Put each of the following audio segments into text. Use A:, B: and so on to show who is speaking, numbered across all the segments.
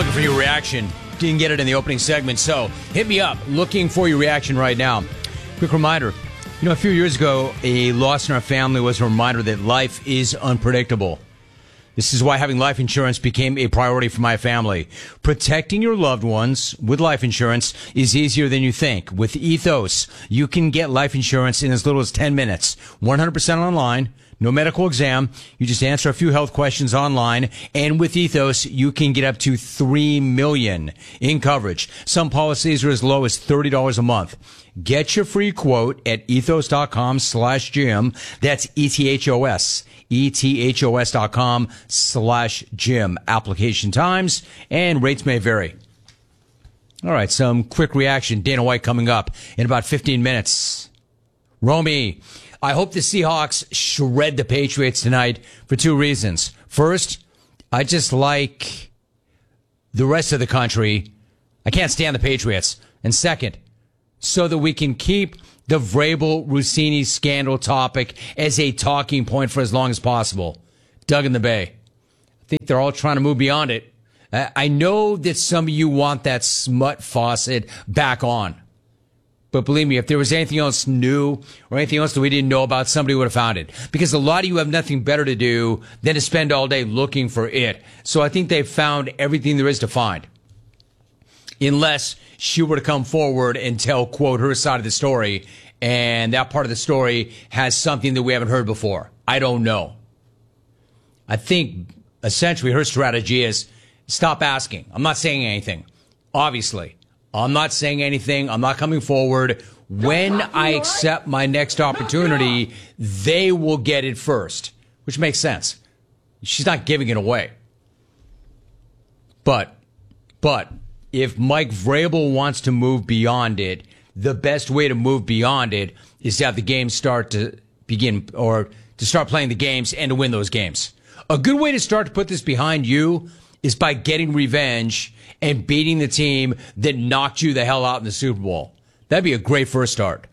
A: looking for your reaction. Didn't get it in the opening segment, so hit me up. Looking for your reaction right now. Quick reminder. A few years ago, a loss in our family was a reminder that life is unpredictable. This is why having life insurance became a priority for my family. Protecting your loved ones with life insurance is easier than you think. With Ethos, you can get life insurance in as little as 10 minutes. 100% online. No medical exam. You just answer a few health questions online. And with Ethos, you can get up to $3 million in coverage. Some policies are as low as $30 a month. Get your free quote at ethos.com/Jim. That's ETHOS. ETHOS.com/Jim. Application times and rates may vary. All right, some quick reaction. Dana White coming up in about 15 minutes. Romy, I hope the Seahawks shred the Patriots tonight for two reasons. First, I just like the rest of the country. I can't stand the Patriots. And second, so that we can keep the Vrabel-Rossini scandal topic as a talking point for as long as possible. Doug in the Bay. I think they're all trying to move beyond it. I know that some of you want that smut faucet back on. But believe me, if there was anything else new or anything else that we didn't know about, somebody would have found it. Because a lot of you have nothing better to do than to spend all day looking for it. So I think they've found everything there is to find. Unless she were to come forward and tell, quote, her side of the story, and that part of the story has something that we haven't heard before. I don't know. I think essentially her strategy is stop asking. I'm not saying anything. Obviously, I'm not saying anything. I'm not coming forward. When I accept my next opportunity, they will get it first, which makes sense. She's not giving it away. But if Mike Vrabel wants to move beyond it, the best way to move beyond it is to have the games start to begin, or to start playing the games and to win those games. A good way to start to put this behind you is by getting revenge and beating the team that knocked you the hell out in the Super Bowl. That'd be a great first start.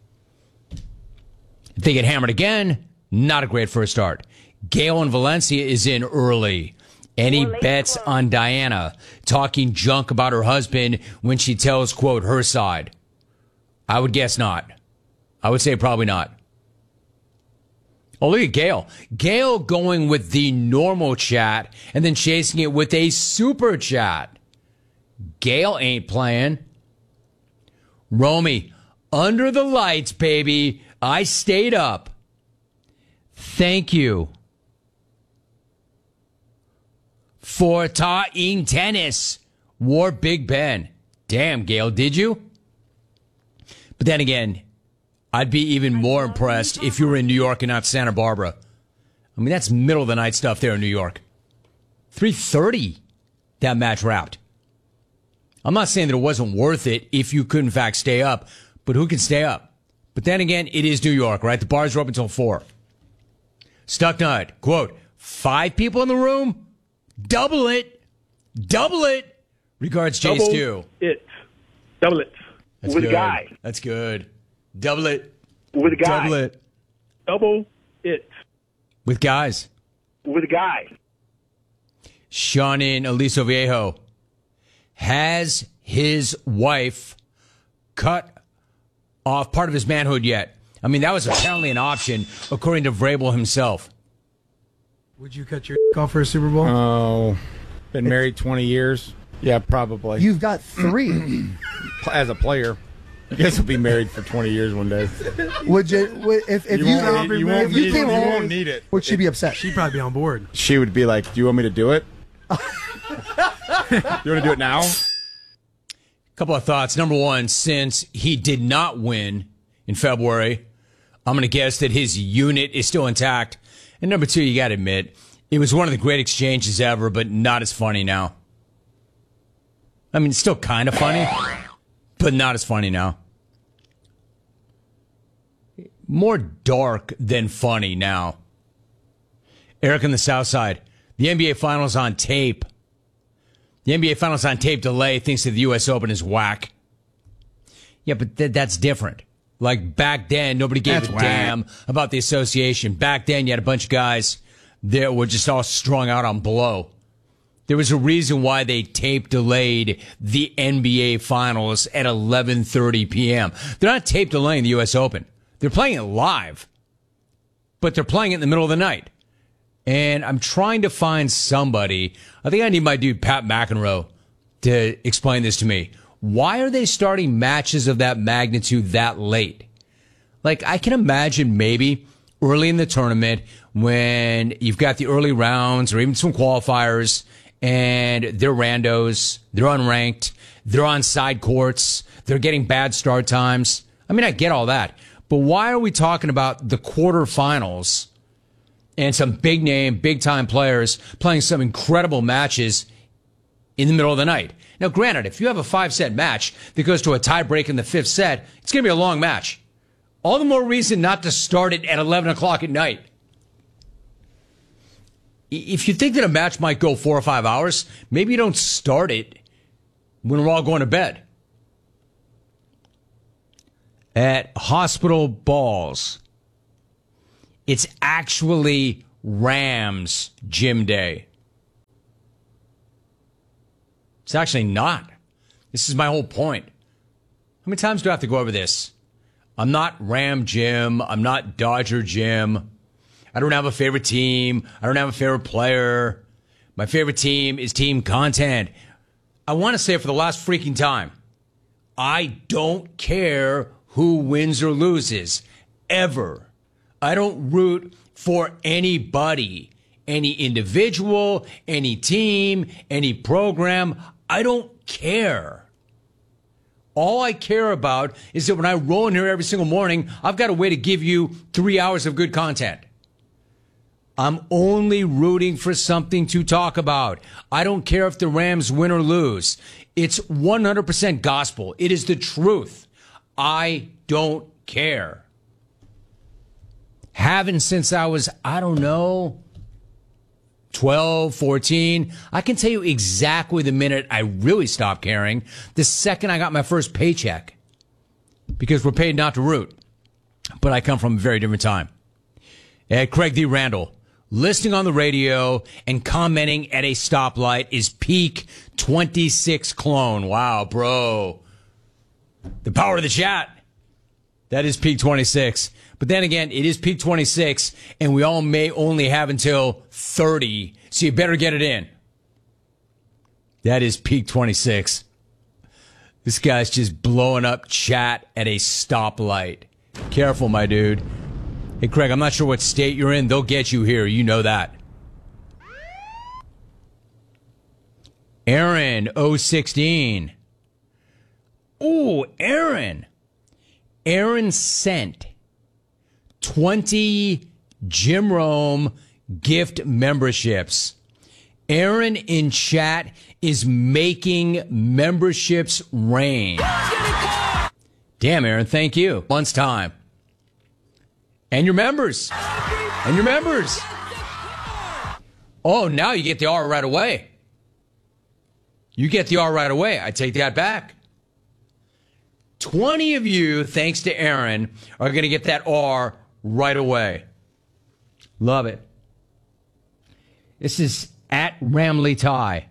A: If they get hammered again, not a great first start. Gail in Valencia is in early. Any bets on Diana talking junk about her husband when she tells, quote, her side? I would guess not. I would say probably not. Oh, look at Gail. Gail going with the normal chat and then chasing it with a super chat. Gail ain't playing. Romy, under the lights, baby. I stayed up. Thank you for talking tennis. Wore Big Ben. Damn, Gail, did you? But then again, I'd be even more impressed if you were in New York and not Santa Barbara. I mean, that's middle of the night stuff there in New York. 3:30, that match wrapped. I'm not saying that it wasn't worth it if you could, in fact, stay up. But who can stay up? But then again, it is New York, right? The bars are open until 4. Stuck Nut, quote, 5 people in the room? Double it. Double it. Regards, Jay Stu.
B: Double it.
A: That's
B: with
A: good.
B: A guy.
A: That's good. Double it.
B: With a guy.
A: Double it.
B: Double it.
A: With guys.
B: With a guy.
A: Sean in Aliso Viejo. Has his wife cut off part of his manhood yet? I mean, that was apparently an option, according to Vrabel himself.
C: Would you cut your off for a Super Bowl?
D: Oh, been married 20 years. Yeah, probably.
E: You've got 3.
D: As a player. I guess I'll be married for 20 years one day.
E: Would you, if you came home,
D: won't need it.
E: Would she be upset?
C: She'd probably be on board.
D: She would be like, do you want me to do it? You want to do it now?
A: Couple of thoughts. Number one, since he did not win in February, I'm going to guess that his unit is still intact. And number two, you got to admit, it was one of the great exchanges ever, but not as funny now. I mean, it's still kind of funny, but not as funny now. More dark than funny now. Eric on the South Side. The NBA Finals on tape. The NBA Finals on tape delay thinks that the U.S. Open is whack. Yeah, but that's different. Like back then, nobody gave a damn about the association. Back then, you had a bunch of guys that were just all strung out on blow. There was a reason why they tape delayed the NBA Finals at 11:30 p.m. They're not tape delaying the U.S. Open. They're playing it live, but they're playing it in the middle of the night. And I'm trying to find somebody. I think I need my dude Pat McEnroe to explain this to me. Why are they starting matches of that magnitude that late? Like, I can imagine maybe early in the tournament when you've got the early rounds or even some qualifiers and they're randos, they're unranked, they're on side courts, they're getting bad start times. I mean, I get all that. But why are we talking about the quarterfinals and some big name, big time players playing some incredible matches in the middle of the night? Now, granted, if you have a 5-set match that goes to a tie break in the 5th set, it's going to be a long match. All the more reason not to start it at 11 o'clock at night. If you think that a match might go 4 or 5 hours, maybe you don't start it when we're all going to bed. At Hospital Balls, it's actually Rams Gym Day. It's actually not. This is my whole point. How many times do I have to go over this? I'm not Ram Jim. I'm not Dodger Jim. I don't have a favorite team. I don't have a favorite player. My favorite team is team content. I want to say it for the last freaking time. I don't care who wins or loses. Ever. I don't root for anybody. Any individual, any team, any program. I don't care. All I care about is that when I roll in here every single morning, I've got a way to give you 3 hours of good content. I'm only rooting for something to talk about. I don't care if the Rams win or lose. It's 100% gospel. It is the truth. I don't care. Haven't since I was, 12, 14. I can tell you exactly the minute I really stopped caring. The second I got my first paycheck. Because we're paid not to root. But I come from a very different time. At Craig D. Randall, listening on the radio and commenting at a stoplight is peak 26 clone. Wow, bro. The power of the chat. That is peak 26. But then again, it is peak 26, and we all may only have until 30, so you better get it in. That is peak 26. This guy's just blowing up chat at a stoplight. Careful, my dude. Hey, Craig, I'm not sure what state you're in. They'll get you here. You know that. Aaron, 016. Ooh, Aaron. Aaron sent 20 Jim Rome gift memberships. Aaron in chat is making memberships rain. Damn, Aaron, thank you. Month's time. And your members. And your members. Oh, now you get the R right away. You get the R right away. I take that back. 20 of you, thanks to Aaron, are going to get that R right away. Love it. This is at Ramley Ty.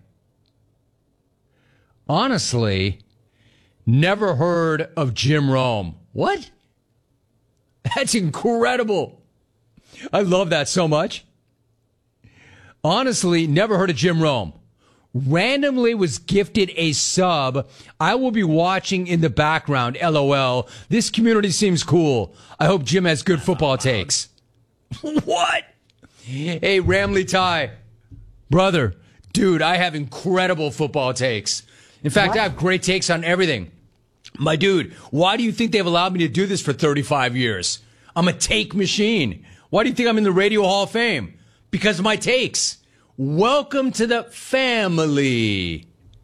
A: Honestly, never heard of Jim Rome. What? That's incredible. I love that so much. Honestly, never heard of Jim Rome. Randomly was gifted a sub. I will be watching in the background. LOL. This community seems cool. I hope Jim has good football takes. What? Hey, Ramley Ty. Brother, dude, I have incredible football takes. In fact, I have great takes on everything. My dude, why do you think they've allowed me to do this for 35 years? I'm a take machine. Why do you think I'm in the Radio Hall of Fame? Because of my takes. Welcome to the family.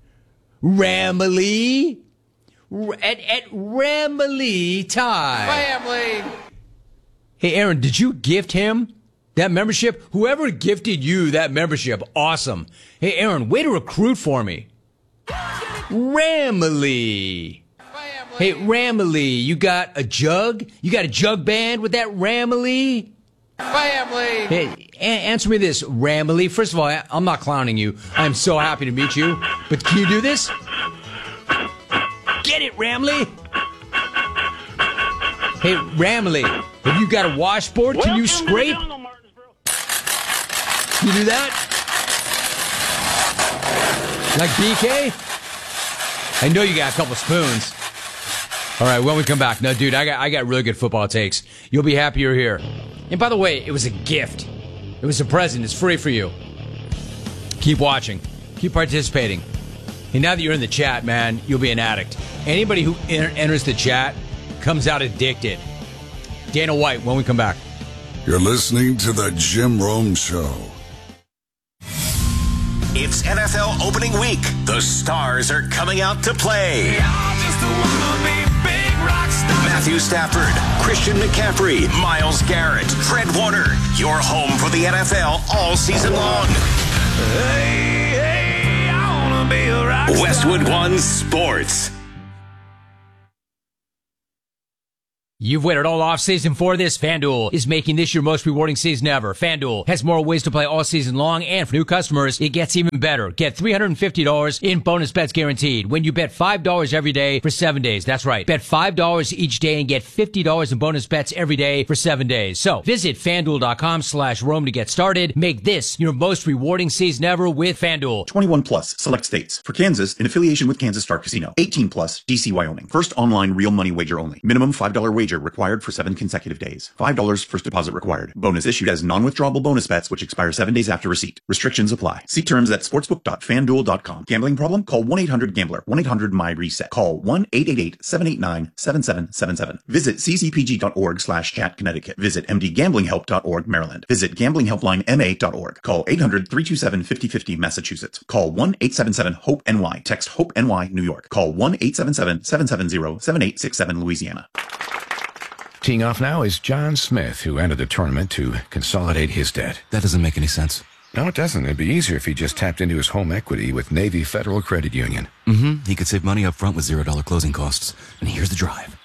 A: Ramley. At Ramley Ty.
F: Family.
A: Hey, Aaron, did you gift him that membership? Whoever gifted you that membership, awesome. Hey, Aaron, way to recruit for me. Ramley. Hey, Ramley, you got a jug? You got a jug band with that Ramley? Family. Hey, answer me this, Ramley. First of all, I'm not clowning you. I'm so happy to meet you. But can you do this? Get it, Ramley. Hey, Ramley, have you got a washboard? Can you scrape? Can you do that? Like BK? I know you got a couple spoons. All right, when we come back. No, dude, I got really good football takes. You'll be happy you're here. And by the way, it was a gift. It was a present. It's free for you. Keep watching. Keep participating. And now that you're in the chat, man, you'll be an addict. Anybody who enters the chat comes out addicted. Dana White, when we come back.
F: You're listening to the Jim Rome Show.
G: It's NFL opening week. The stars are coming out to play. Matthew Stafford, Christian McCaffrey, Myles Garrett, Fred Warner. Your home for the NFL all season long. Hey, I wanna be a rock star. Westwood One Sports.
A: You've waited all off-season for this. FanDuel is making this your most rewarding season ever. FanDuel has more ways to play all season long, and for new customers, it gets even better. Get $350 in bonus bets guaranteed when you bet $5 every day for 7 days. That's right. Bet $5 each day and get $50 in bonus bets every day for 7 days. So visit FanDuel.com/Rome to get started. Make this your most rewarding season ever with FanDuel.
H: 21 plus, select states. For Kansas, in affiliation with Kansas Star Casino. 18 plus, DC, Wyoming. First online real money wager only. Minimum $5 wager required for 7 consecutive days. $5 first deposit required. Bonus issued as non-withdrawable bonus bets which expire 7 days after receipt. Restrictions apply. See terms at sportsbook.fanduel.com. Gambling problem? Call 1-800-GAMBLER. 1-800-MY-RESET. Call 1-888-789-7777. Visit ccpg.org/chat Connecticut. Visit mdgamblinghelp.org Maryland. Visit gamblinghelplinema.org. Call 800-327-5050 Massachusetts. Call 1-877-HOPE-NY. Text HOPE-NY New York. Call 1-877-770-7867 Louisiana.
I: Teeing off now is John Smith, who entered the tournament to consolidate his debt.
J: That doesn't make any sense.
I: No, it doesn't. It'd be easier if he just tapped into his home equity with Navy Federal Credit Union.
J: He could save money up front with $0 closing costs. And here's the drive.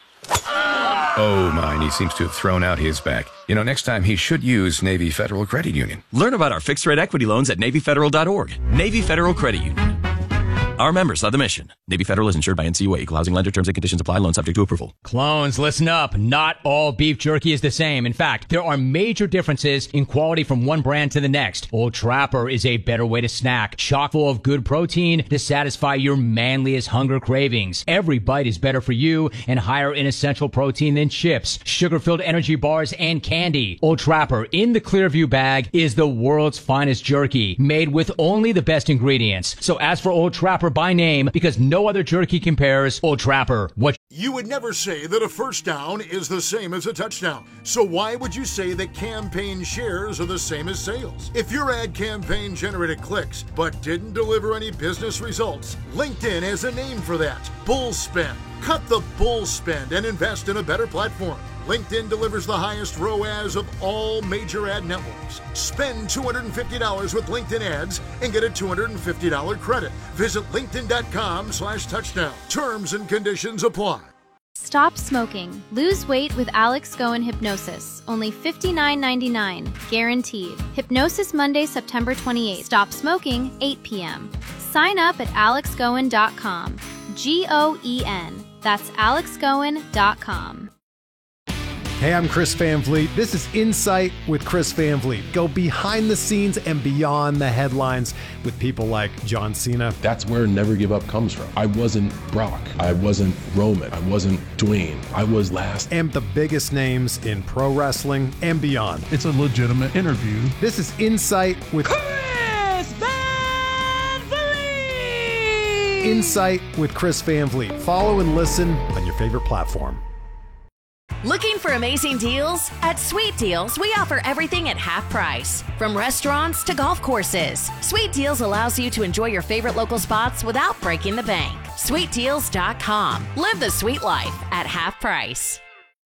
I: Oh, mine. He seems to have thrown out his back. You know, next time he should use Navy Federal Credit Union.
K: Learn about our fixed-rate equity loans at NavyFederal.org. Navy Federal Credit Union. Our members are the mission. Navy Federal is insured by NCUA. Equal housing lender. Terms and conditions apply. Loan subject to approval.
A: Clones, listen up. Not all beef jerky is the same. In fact, there are major differences in quality from one brand to the next. Old Trapper is a better way to snack. Chock full of good protein to satisfy your manliest hunger cravings. Every bite is better for you and higher in essential protein than chips, sugar-filled energy bars, and candy. Old Trapper in the Clearview bag is the world's finest jerky, made with only the best ingredients. So ask for Old Trapper by name because no other jerky compares. Old Trapper. What?
L: You would never say that a first down is the same as a touchdown. So why would you say that campaign shares are the same as sales? If your ad campaign generated clicks but didn't deliver any business results, LinkedIn has a name for that. Bull spend. Cut the bull spend and invest in a better platform. LinkedIn delivers the highest ROAS of all major ad networks. Spend $250 with LinkedIn ads and get a $250 credit. Visit linkedin.com/touchdown. Terms and conditions apply.
M: Stop smoking. Lose weight with Alex Goen Hypnosis. Only $59.99. Guaranteed. Hypnosis Monday, September 28th. Stop smoking, 8 p.m. Sign up at alexgoen.com. Goen. That's alexgoen.com.
N: Hey, I'm Chris Van Vliet. This is Insight with Chris Van Vliet. Go behind the scenes and beyond the headlines with people like John Cena.
O: That's where Never Give Up comes from. I wasn't Brock. I wasn't Roman. I wasn't Dwayne. I was last.
N: And the biggest names in pro wrestling and beyond.
P: It's a legitimate interview.
N: This is Insight with
Q: Chris Van Vliet.
N: Insight with Chris Van Vliet. Follow and listen on your favorite platform.
R: Looking for amazing deals? At Sweet Deals, we offer everything at half price. From restaurants to golf courses, Sweet Deals allows you to enjoy your favorite local spots without breaking the bank. SweetDeals.com. Live the sweet life at half price.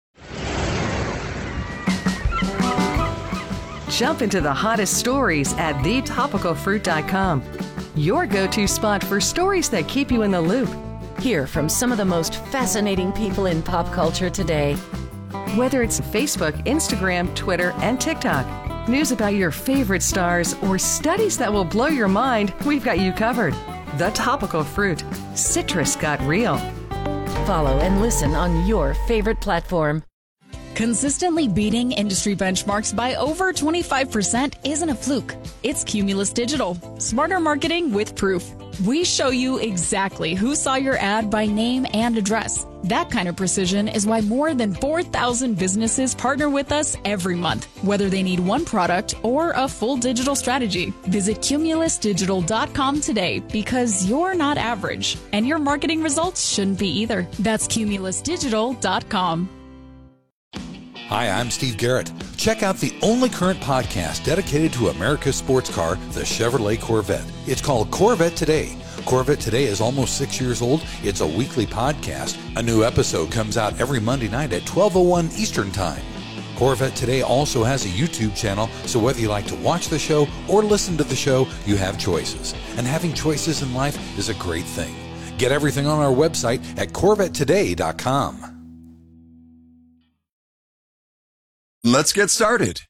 S: Jump into the hottest stories at thetopicalfruit.com. Your go-to spot for stories that keep you in the loop. Hear from some of the most fascinating people in pop culture today. Whether it's Facebook, Instagram, Twitter, and TikTok, news about your favorite stars, or studies that will blow your mind, we've got you covered. The Topical Fruit. Citrus got real.
R: Follow and listen on your favorite platform.
P: Consistently beating industry benchmarks by over 25% isn't a fluke. It's Cumulus Digital. Smarter marketing with proof. We show you exactly who saw your ad by name and address. That kind of precision is why more than 4,000 businesses partner with us every month, whether they need one product or a full digital strategy. Visit cumulusdigital.com today because you're not average, and your marketing results shouldn't be either. That's cumulusdigital.com.
T: Hi, I'm Steve Garrett. Check out the only current podcast dedicated to America's sports car, the Chevrolet Corvette. It's called Corvette Today. Corvette Today is almost 6 years old. It's a weekly podcast. A new episode comes out every Monday night at 12:01 Eastern Time. Corvette Today also has a YouTube channel, so whether you like to watch the show or listen to the show, you have choices. And having choices in life is a great thing. Get everything on our website at CorvetteToday.com.
U: Let's get started.